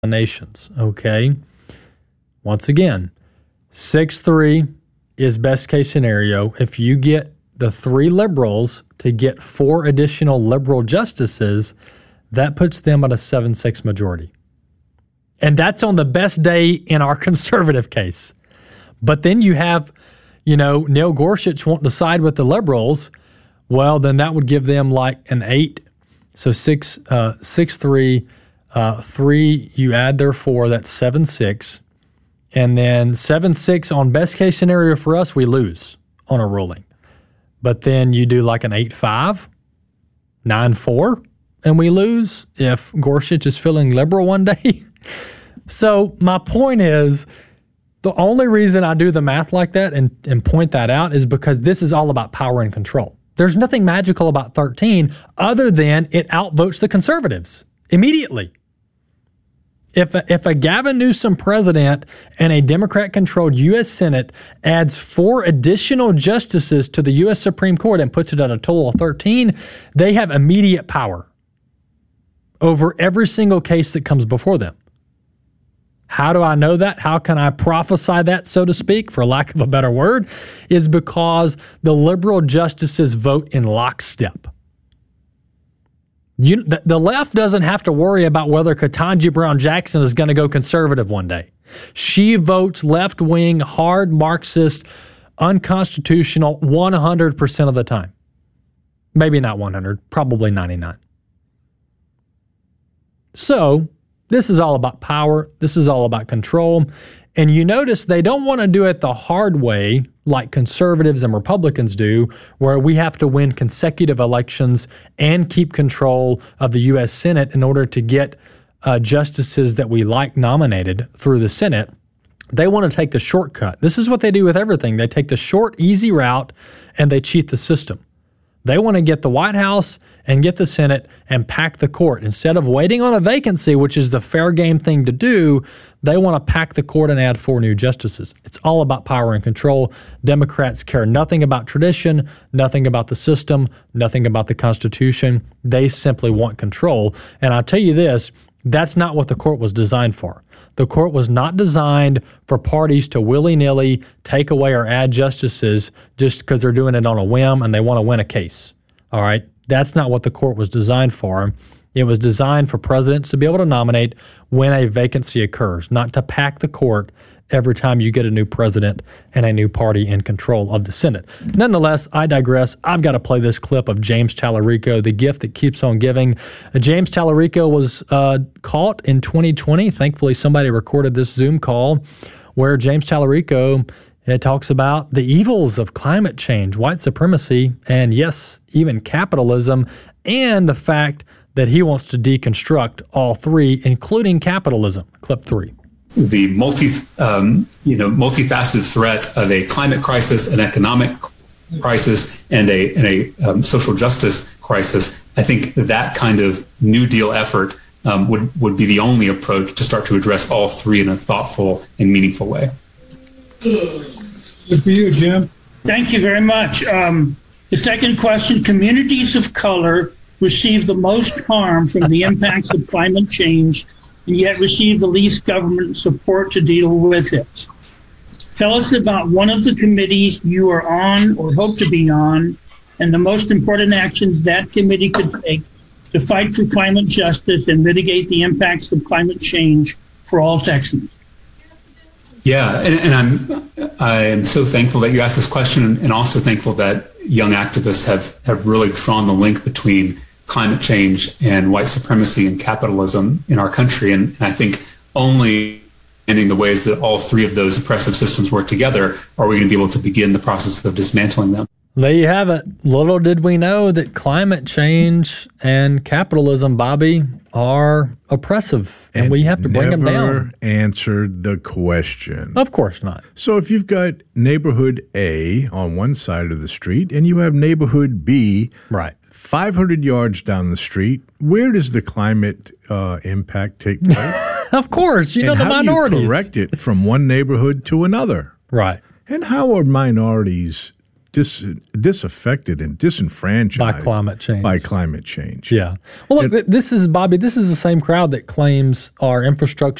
nations, okay? Once again, 6-3 is best case scenario. If you get the 3 liberals to get 4 additional liberal justices, that puts them at a 7-6 majority. And that's on the best day in our conservative case. But then you have, Neil Gorsuch wanting to side with the liberals. Well, then that would give them like an 8. So 6-3, 3, you add their 4, that's 7-6. And then 7-6 on best case scenario for us, we lose on a ruling. But then you do like an 8-5, 9-4, and we lose if Gorsuch is feeling liberal one day. So my point is, the only reason I do the math like that and point that out is because this is all about power and control. There's nothing magical about 13 other than it outvotes the conservatives immediately. If a Gavin Newsom president and a Democrat-controlled U.S. Senate adds 4 additional justices to the U.S. Supreme Court and puts it at a total of 13, they have immediate power over every single case that comes before them. How do I know that? How can I prophesy that, so to speak, for lack of a better word? Is because the liberal justices vote in lockstep. The left doesn't have to worry about whether Ketanji Brown Jackson is going to go conservative one day. She votes left-wing, hard Marxist, unconstitutional 100% of the time. Maybe not 100, probably 99. So this is all about power. This is all about control. And you notice they don't want to do it the hard way like conservatives and Republicans do, where we have to win consecutive elections and keep control of the U.S. Senate in order to get justices that we like nominated through the Senate. They want to take the shortcut. This is what they do with everything. They take the short, easy route, and they cheat the system. They want to get the White House and get the Senate and pack the court. Instead of waiting on a vacancy, which is the fair game thing to do, they want to pack the court and add 4 new justices. It's all about power and control. Democrats care nothing about tradition, nothing about the system, nothing about the Constitution. They simply want control. And I'll tell you this, that's not what the court was designed for. The court was not designed for parties to willy-nilly take away or add justices just because they're doing it on a whim and they want to win a case. All right? That's not what the court was designed for. It was designed for presidents to be able to nominate when a vacancy occurs, not to pack the court every time you get a new president and a new party in control of the Senate. Nonetheless, I digress. I've got to play this clip of James Tallarico, the gift that keeps on giving. James Tallarico was caught in 2020. Thankfully, somebody recorded this Zoom call where James Tallarico talks about the evils of climate change, white supremacy, and yes, even capitalism, and the fact that he wants to deconstruct all 3, including capitalism. Clip 3. The multifaceted threat of a climate crisis, an economic crisis, and a social justice crisis. I think that kind of New Deal effort would be the only approach to start to address all 3 in a thoughtful and meaningful way. Good for you, Jim. Thank you very much. The second question: communities of color receive the most harm from the impacts of climate change, and yet receive the least government support to deal with it. Tell us about one of the committees you are on or hope to be on, and the most important actions that committee could take to fight for climate justice and mitigate the impacts of climate change for all Texans. Yeah, and I am so thankful that you asked this question, and also thankful that young activists have really drawn the link between climate change and white supremacy and capitalism in our country. And I think only in the ways that all 3 of those oppressive systems work together are we going to be able to begin the process of dismantling them. There you have it. Little did we know that climate change and capitalism, Bobby, are oppressive, and we have to bring them down. Never answered the question. Of course not. So if you've got neighborhood A on one side of the street and you have neighborhood B, right, 500 yards down the street, where does the climate impact take place? Of course, the minorities. How do you correct it from one neighborhood to another? Right. And how are minorities disaffected and disenfranchised by climate change. change. Yeah. Well, look, this is, Bobby, this is the same crowd that claims our infrastructure